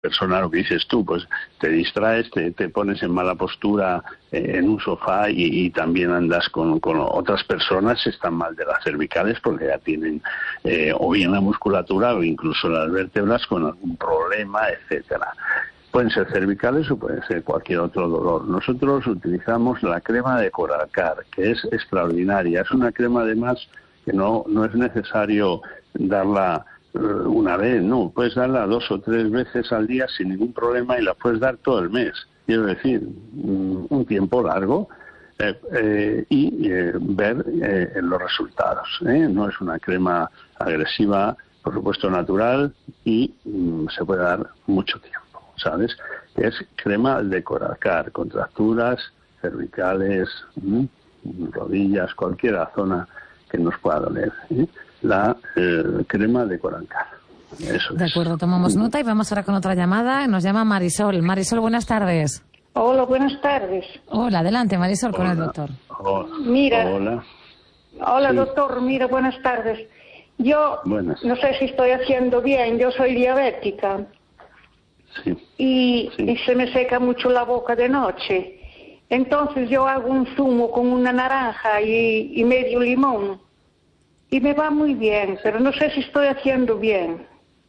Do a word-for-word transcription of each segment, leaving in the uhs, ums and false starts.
persona, lo que dices tú, pues te distraes, te, te pones en mala postura eh, en un sofá y, y también andas con, con otras personas, están mal de las cervicales porque ya tienen eh, o bien la musculatura o incluso las vértebras con algún problema, etcétera. Pueden ser cervicales o pueden ser cualquier otro dolor. Nosotros utilizamos la crema de Coralcar, que es extraordinaria. Es una crema además que no, no es necesario darla una vez, no, puedes darla dos o tres veces al día sin ningún problema y la puedes dar todo el mes. Quiero decir, un tiempo largo eh, eh, y eh, ver eh, los resultados. ¿eh? No es una crema agresiva, por supuesto natural y mm, se puede dar mucho tiempo. ¿Sabes? Es crema de Coralcar, contracturas cervicales, ¿eh? rodillas, cualquier zona que nos pueda doler. ¿eh? La eh, crema de Coralcar. Eso de acuerdo, tomamos nota y vamos ahora con otra llamada. Nos llama Marisol. Marisol, buenas tardes. Hola, buenas tardes. Hola, adelante, Marisol, Hola. con el doctor. Hola. Mira. Hola. Hola, sí. doctor. Mira, buenas tardes. Yo Buenas. no sé si estoy haciendo bien. Yo soy diabética. Sí. Y, sí. y se me seca mucho la boca de noche. Entonces yo hago un zumo con una naranja y, y medio limón. Y me va muy bien, pero no sé si estoy haciendo bien.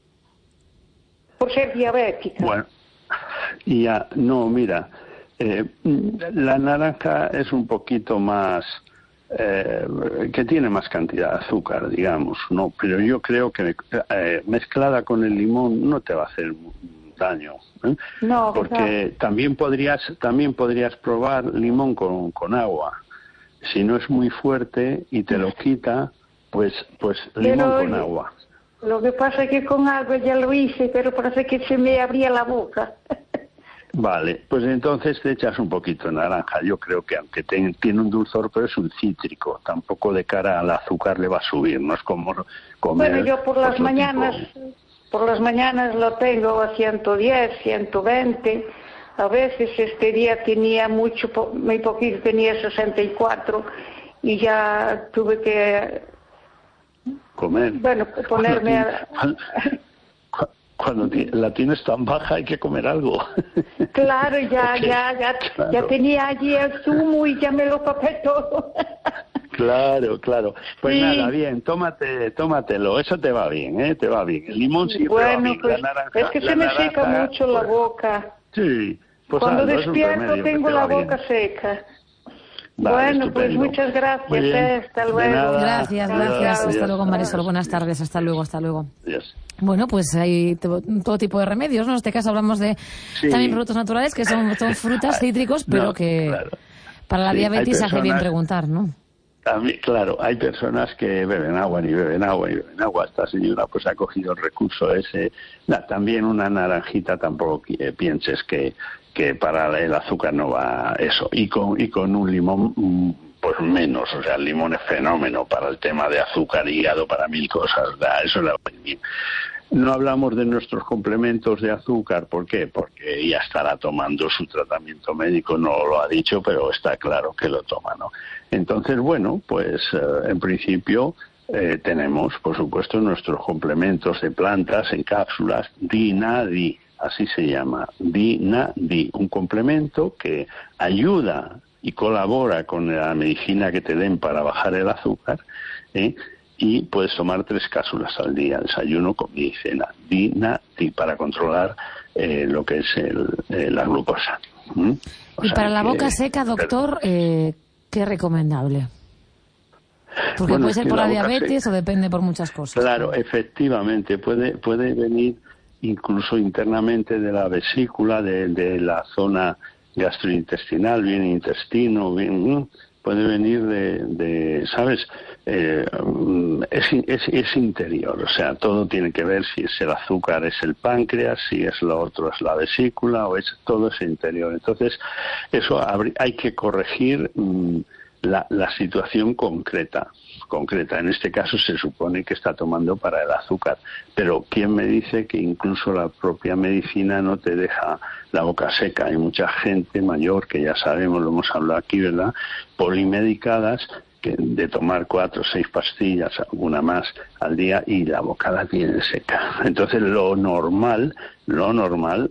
Por ser diabética. Bueno, ya, no, mira, eh, la naranja es un poquito más, eh, que tiene más cantidad de azúcar, digamos, ¿no? Pero yo creo que eh, mezclada con el limón no te va a hacer daño, ¿eh? No, porque no. también podrías, también podrías probar limón con, con agua. Si no es muy fuerte y te lo quita, pues, pues limón pero, con agua. Lo que pasa es que con agua ya lo hice, pero parece que se me abría la boca. Vale, pues entonces te echas un poquito de naranja. Yo creo que aunque te, tiene un dulzor, pero es un cítrico. Tampoco de cara al azúcar le va a subir. No es como comer. Bueno, yo por las mañanas, tipo. por las mañanas lo tengo a ciento diez, ciento veinte. A veces este día tenía mucho, muy poquito, tenía sesenta y cuatro y ya tuve que comer. Bueno, ponerme a... Cuando, cuando la tienes tan baja hay que comer algo. Claro, ya, okay. ya, ya, claro. ya tenía allí el zumo y ya me lo papé todo. Claro, claro. Pues sí. nada, bien, tómate, tómatelo, eso te va bien, ¿eh? Te va bien. El limón siempre bueno, va bien. Pues, la naranja, es que se me naranja, seca mucho pues, la boca. Sí. Pues Cuando algo, despierto tengo la boca bien. seca. Vale, bueno, estupendo. Pues muchas gracias, eh, hasta luego. Gracias, gracias. Hasta Adiós. luego, Marisol. Buenas tardes, hasta luego, hasta luego. Adiós. Bueno, pues hay todo tipo de remedios, ¿no? En este caso hablamos de sí. también productos naturales, que son, son frutas, cítricos, pero no, que claro. para la sí, diabetes personas, hace bien preguntar, ¿no? A mí, claro, hay personas que beben agua, ni beben agua, ni beben agua. Esta señora pues ha cogido el recurso ese. Nah, también una naranjita, tampoco eh, pienses que que para el azúcar no va eso, y con y con un limón pues menos, o sea, el limón es fenómeno para el tema de azúcar, hígado, para mil cosas, da, eso le va bien. No hablamos de nuestros complementos de azúcar, ¿por qué? Porque ya estará tomando su tratamiento médico, no lo ha dicho, pero está claro que lo toma, ¿no? Entonces, bueno, pues eh, en principio eh, tenemos, por supuesto, nuestros complementos de plantas en cápsulas, Dinadi, así se llama, Dinadi, un complemento que ayuda y colabora con la medicina que te den para bajar el azúcar, ¿eh? Y puedes tomar tres cápsulas al día, desayuno, comida y cena, Dinadi, para controlar eh, lo que es el, eh, la glucosa. ¿Mm? Y para la boca seca, doctor, eh, ¿qué es recomendable? Porque bueno, puede ser por la, la diabetes seca. O depende por muchas cosas. Claro, efectivamente, puede, puede venir incluso internamente de la vesícula, de, de la zona gastrointestinal, bien intestino, bien, puede venir de, de ¿sabes? Eh, es, es, es interior, o sea, todo tiene que ver si es el azúcar, es el páncreas, si es lo otro, es la vesícula, o es todo es interior. Entonces, eso hay que corregir mmm, la, la situación concreta. concreta. En este caso se supone que está tomando para el azúcar, pero ¿quién me dice que incluso la propia medicina no te deja la boca seca? Hay mucha gente mayor, que ya sabemos, lo hemos hablado aquí, ¿verdad?, polimedicadas, que de tomar cuatro o seis pastillas, alguna más al día, y la boca la tiene seca. Entonces lo normal, lo normal